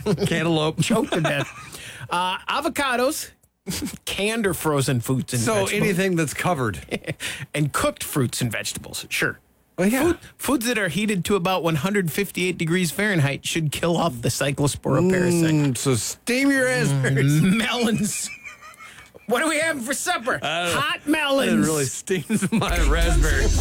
Cantaloupe. Choked to death. Avocados, canned or frozen fruits and So vegetables. anything that's covered. And cooked fruits and vegetables, sure. Well, yeah. Foods that are heated to about 158 degrees Fahrenheit should kill off the cyclospora parasite. So steam your raspberries. Melons. What do we have for supper? Hot melons. It really stings my raspberries.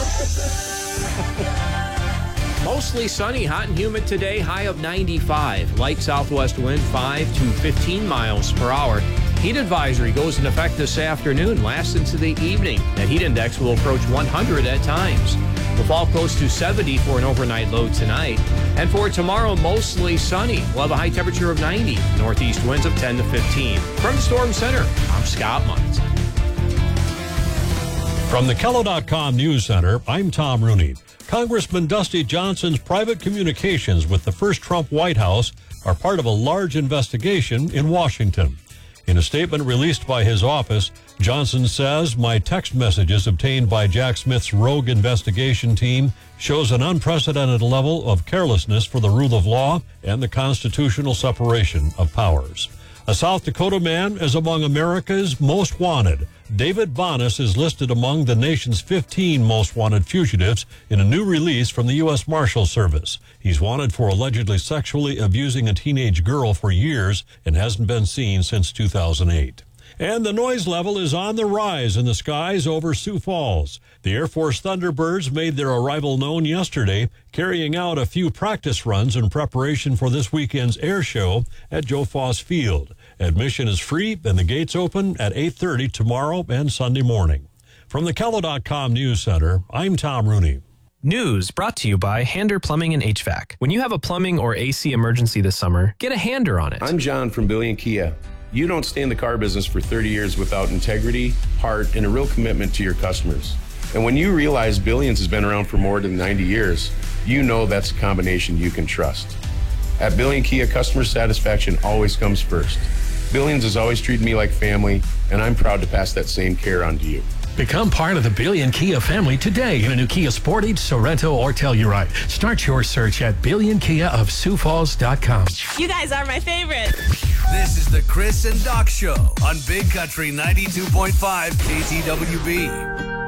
Mostly sunny, hot and humid today, high of 95. Light southwest wind 5 to 15 miles per hour. Heat advisory goes in effect this afternoon, lasts into the evening. That heat index will approach 100 at times. We'll fall close to 70 for an overnight low tonight. And for tomorrow, mostly sunny. We'll have a high temperature of 90. Northeast winds of 10 to 15. From the Storm Center, I'm Scott Mundt. From the Kello.com News Center, I'm Tom Rooney. Congressman Dusty Johnson's private communications with the first Trump White House are part of a large investigation in Washington. In a statement released by his office, Johnson says, "My text messages obtained by Jack Smith's rogue investigation team shows an unprecedented level of carelessness for the rule of law and the constitutional separation of powers." A South Dakota man is among America's most wanted. David Bonas is listed among the nation's 15 most wanted fugitives in a new release from the U.S. Marshal Service. He's wanted for allegedly sexually abusing a teenage girl for years and hasn't been seen since 2008. And the noise level is on the rise in the skies over Sioux Falls. The Air Force Thunderbirds made their arrival known yesterday, carrying out a few practice runs in preparation for this weekend's air show at Joe Foss Field. Admission is free and the gates open at 8:30 tomorrow and Sunday morning. From the Kello.com News Center, I'm Tom Rooney. News brought to you by Hander Plumbing and HVAC. When you have a plumbing or AC emergency this summer, get a Hander on it. I'm John from Billion Kia. You don't stay in the car business for 30 years without integrity, heart, and a real commitment to your customers. And when you realize Billions has been around for more than 90 years, you know that's a combination you can trust. At Billion Kia, customer satisfaction always comes first. Billions has always treated me like family, and I'm proud to pass that same care on to you. Become part of the Billion Kia family today in a new Kia Sportage, Sorento, or Telluride. Start your search at BillionKiaofSiouxFalls.com. You guys are my favorite. This is the Chris and Doc Show on Big Country 92.5 KTWB.